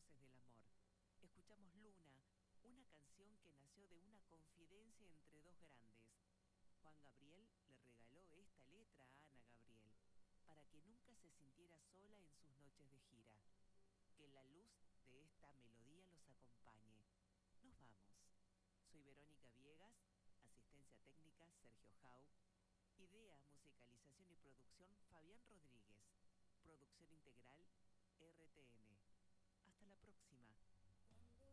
Voces del Amor. Escuchamos Luna, una canción que nació de una confidencia entre dos grandes. Juan Gabriel le regaló esta letra a Ana Gabriel para que nunca se sintiera sola en sus noches de gira. Que la luz de esta melodía los acompañe. Nos vamos. Soy Verónica Viegas, asistencia técnica Sergio Jau, idea, musicalización y producción Fabián Rodríguez, producción integral RTM. Hasta la próxima.